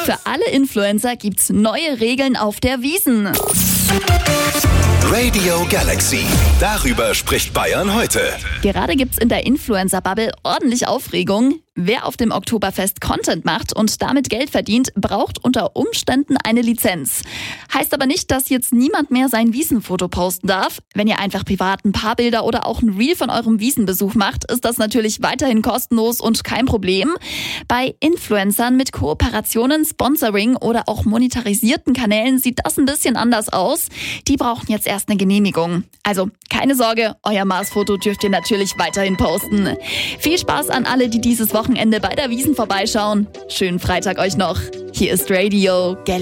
Für alle Influencer gibt's neue Regeln auf der Wiesn. Radio Galaxy. Darüber spricht Bayern heute. Gerade gibt's in der Influencer-Bubble ordentlich Aufregung. Wer auf dem Oktoberfest Content macht und damit Geld verdient, braucht unter Umständen eine Lizenz. Heißt aber nicht, dass jetzt niemand mehr sein Wiesnfoto posten darf. Wenn ihr einfach privat ein paar Bilder oder auch ein Reel von eurem Wiesenbesuch macht, ist das natürlich weiterhin kostenlos und kein Problem. Bei Influencern mit Kooperationen, Sponsoring oder auch monetarisierten Kanälen sieht das ein bisschen anders aus. Die brauchen jetzt erst eine Genehmigung. Also keine Sorge, euer Maßfoto dürft ihr natürlich weiterhin posten. Viel Spaß an alle, die dieses Wochenende bei der Wiesn vorbeischauen. Schönen Freitag euch noch. Hier ist Radio Galaxy.